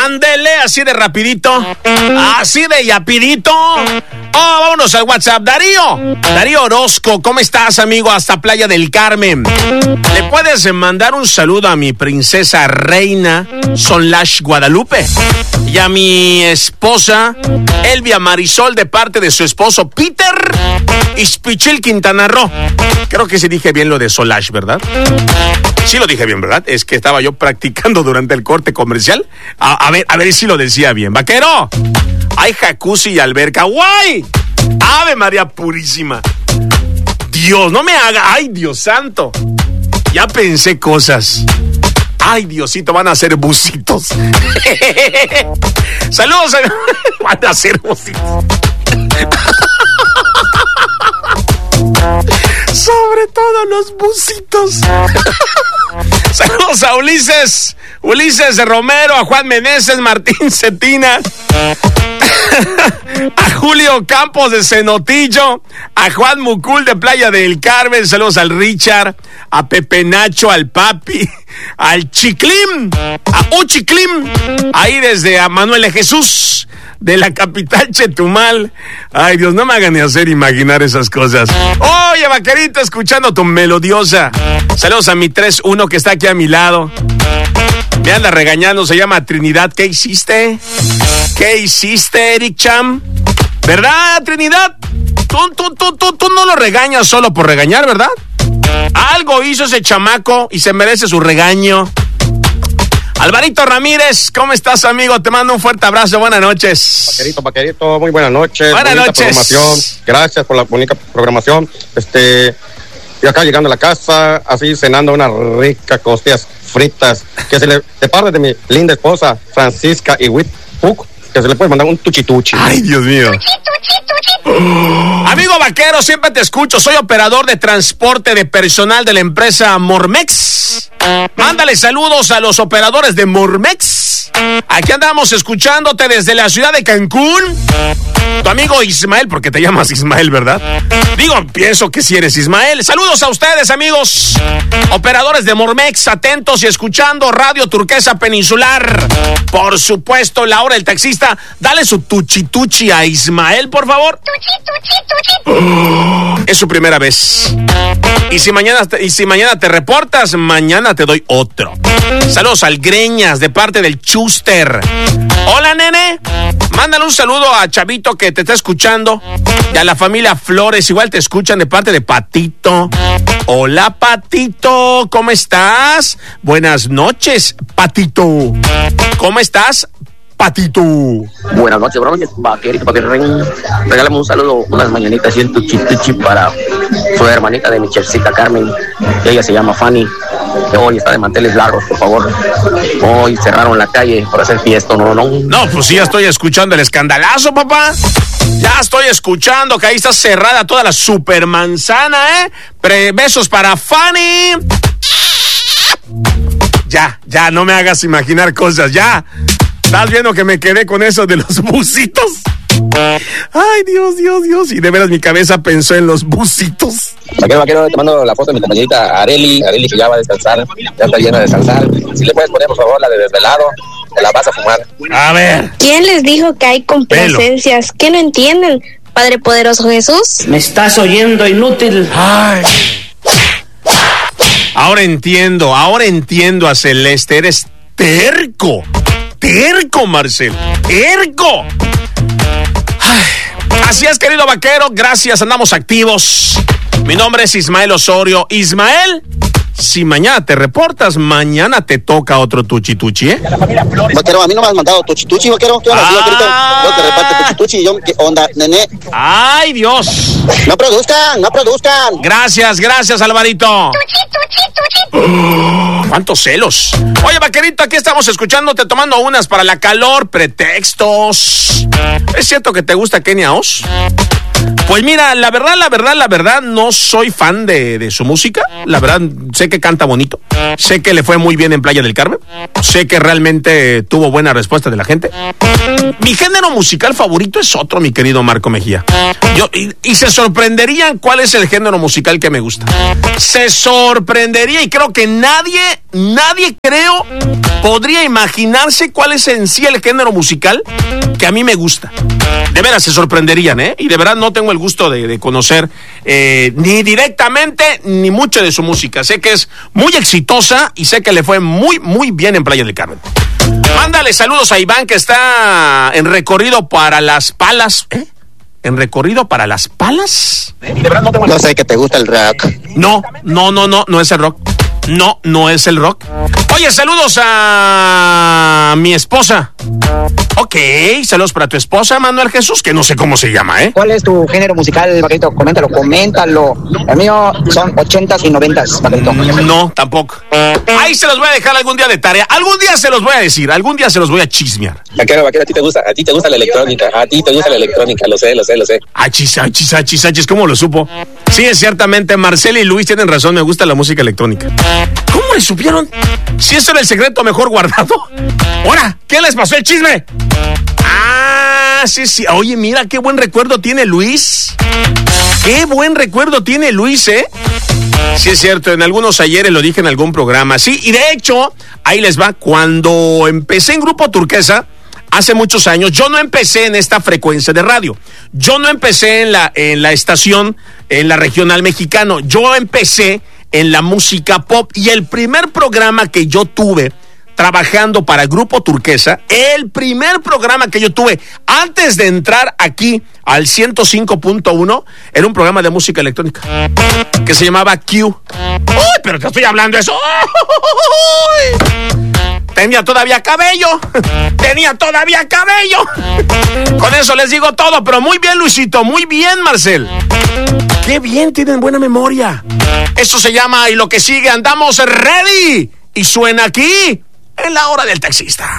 Ándele, así de rapidito. Así de yapidito. Vámonos al WhatsApp. Darío Orozco, ¿cómo estás, amigo? Hasta Playa del Carmen. ¿Le puedes mandar un saludo a mi princesa reina Sonlash Guadalupe? Y a mi esposa Elvia Marisol, de parte de su esposo Peter Ispichil, Quintana Roo. Creo que sí dije bien lo de Sonlash, ¿verdad? Sí lo dije bien, ¿verdad? Es que estaba yo practicando durante el corte comercial. A ver si lo decía bien. ¡Vaquero! Hay jacuzzi y alberca. ¡Guay! ¡Ave María Purísima! Dios, no me haga. ¡Ay, Dios santo! Ya pensé cosas. ¡Ay, Diosito! Van a hacer bucitos. ¡Saludos! Van a hacer bucitos. Sobre todo los bucitos. Saludos a Ulises de Romero, a Juan Meneses, Martín Cetina, a Julio Campos de Cenotillo, a Juan Mucul de Playa del Carmen. Saludos al Richard, a Pepe Nacho, al Papi, al Chiclim, a Uchiclim, ahí desde a Manuel de Jesús, de la capital Chetumal. Ay, Dios, no me hagan ni hacer imaginar esas cosas. Oye, vaquerito, escuchando tu melodiosa. Saludos a mi 3-1 que está aquí a mi lado. Me anda regañando, se llama Trinidad. ¿Qué hiciste? ¿Qué hiciste, Eric Cham? ¿Verdad, Trinidad? Tú no lo regañas solo por regañar, ¿verdad? Algo hizo ese chamaco y se merece su regaño. Alvarito Ramírez, ¿cómo estás, amigo? Te mando un fuerte abrazo, buenas noches. Vaquerito, muy buenas noches. Buenas noches. Programación. Gracias por la bonita programación. Yo acá llegando a la casa, así cenando unas ricas costillas fritas, que de parte de mi linda esposa, Francisca Iwitpuk, que se le puede mandar un tuchi-tuchi. Ay, Dios mío. Amigo vaquero, siempre te escucho. Soy operador de transporte de personal de la empresa Mormex. Mándale saludos a los operadores de Mormex. Aquí andamos escuchándote desde la ciudad de Cancún. Tu amigo Ismael, porque te llamas Ismael, ¿verdad? Digo, pienso que sí eres Ismael. Saludos a ustedes, amigos operadores de Mormex, atentos y escuchando Radio Turquesa Peninsular. Por supuesto, la hora del taxista. Dale su tuchi-tuchi a Ismael, por favor. Es su primera vez. Y si mañana te reportas, mañana te doy otro. Saludos al Greñas, de parte del Chuster. Hola, nene. Mándale un saludo a Chavito que te está escuchando. Y a la familia Flores, igual te escuchan, de parte de Patito. Hola, Patito, ¿cómo estás? Buenas noches, Patito. ¿Cómo estás, Patito? Buenas noches, vaquerito, regálame un saludo, unas mañanitas y un tuchi-tuchi para su hermanita de mi chefcita Carmen, que ella se llama Fanny, que hoy está de manteles largos, por favor. Hoy cerraron la calle por hacer fiesta, ¿no? No, pues sí, ya estoy escuchando el escandalazo, papá. Ya estoy escuchando que ahí está cerrada toda la supermanzana, ¿eh? Besos para Fanny. Ya, no me hagas imaginar cosas, ya. ¿Estás viendo que me quedé con eso de los bucitos? Ay, Dios. Y de veras mi cabeza pensó en los bucitos. Vaquero, te mando la foto de mi compañerita Areli, que ya va a descansar, ya está llena de descansar. Si le puedes poner, por favor, la de desvelado, te la vas a fumar. A ver. ¿Quién les dijo que hay complacencias? ¿Qué no entienden, Padre Poderoso Jesús? ¿Me estás oyendo, inútil? Ay. Ahora entiendo a Celeste, eres terco, Marcel, terco. Ay, así es, querido vaquero, gracias, andamos activos. Mi nombre es Ismael Osorio. Ismael, si mañana te reportas, mañana te toca otro tuchi-tuchi, ¿eh? Vaquero, a mí no me has mandado tuchi-tuchi, vaquero. ¿Qué onda? Yo te reparto tuchi-tuchi. ¿Qué onda, nene? ¡Ay, Dios! No produzcan. Gracias, Alvarito. ¡Cuántos celos! Oye, vaquerito, aquí estamos escuchándote, tomando unas para la calor, pretextos. ¿Es cierto que te gusta Kenia Oz? Pues mira, la verdad, no soy fan de su música. La verdad, sé que canta bonito. Sé que le fue muy bien en Playa del Carmen. Sé que realmente tuvo buena respuesta de la gente. Mi género musical favorito es otro, mi querido Marco Mejía. Y se sorprenderían cuál es el género musical que me gusta. Se sorprendería y creo que nadie creo podría imaginarse cuál es en sí el género musical que a mí me gusta. De veras se sorprenderían, ¿eh? Y de verdad no tengo el gusto de conocer ni directamente ni mucho de su música. Sé que es muy exitosa y sé que le fue muy, muy bien en Playa del Carmen. Mándale saludos a Iván, que está en recorrido para Las Palas. ¿Eh? ¿En recorrido para Las Palas? No sé que te gusta el rock. No es el rock. No es el rock. Oye, saludos a mi esposa. Ok, saludos para tu esposa, Manuel Jesús, que no sé cómo se llama, ¿eh? ¿Cuál es tu género musical, Vaquerito? Coméntalo. El mío son 80s y 90s, Vaquerito. No, tampoco. Ahí se los voy a dejar algún día de tarea. Algún día se los voy a decir, algún día se los voy a chismear. Vaquero, a ti te gusta la electrónica. Lo sé. Achis, ¿cómo lo supo? Sí, es ciertamente, Marcela y Luis tienen razón, me gusta la música electrónica. ¿Cómo le supieron? Si eso era el secreto mejor guardado. Ahora, ¿qué les pasó el chisme? Ah, sí. Oye, mira, qué buen recuerdo tiene Luis. Qué buen recuerdo tiene Luis, ¿eh? Sí, es cierto, en algunos ayeres lo dije en algún programa. Sí, y de hecho, ahí les va. Cuando empecé en Grupo Turquesa, hace muchos años, yo no empecé en esta frecuencia de radio. Yo no empecé en la estación, en la regional mexicano. Yo empecé en la música pop. Y el primer programa que yo tuve trabajando para Grupo Turquesa, el primer programa que yo tuve antes de entrar aquí al 105.1, era un programa de música electrónica que se llamaba Q. ¡Uy, pero te estoy hablando de eso! ¡Uy! Tenía todavía cabello. Con eso les digo todo, pero muy bien, Luisito, muy bien, Marcel. Qué bien, tienen buena memoria. Eso se llama Y lo que sigue, andamos ready. Y suena aquí en La Hora del Taxista.